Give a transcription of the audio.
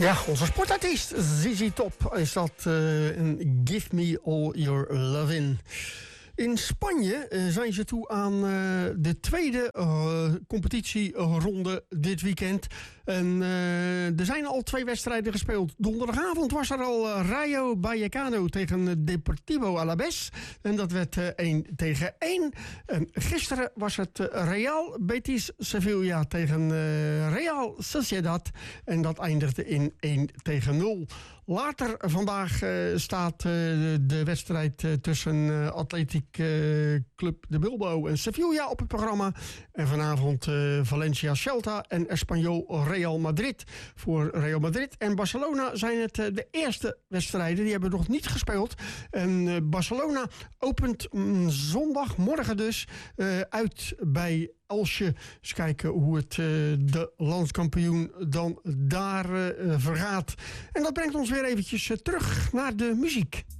Ja, onze sportartiest ZZ Top is dat. Give me all your lovin'. In Spanje zijn ze toe aan de tweede competitieronde dit weekend. En er zijn al 2 wedstrijden gespeeld. Donderdagavond was er al Rayo Vallecano tegen Deportivo Alavés. En dat werd 1-1. En gisteren was het Real Betis Sevilla tegen Real Sociedad. En dat eindigde in 1-0. Later vandaag staat de wedstrijd tussen Athletic Club de Bilbao en Sevilla op het programma. En vanavond Valencia Celta en Espanyol Real Madrid. Voor Real Madrid en Barcelona zijn het de eerste wedstrijden. Die hebben nog niet gespeeld. En Barcelona opent zondagmorgen dus uit bij Elche. Eens kijken hoe het de landskampioen dan daar vergaat. En dat brengt ons weer eventjes terug naar de muziek.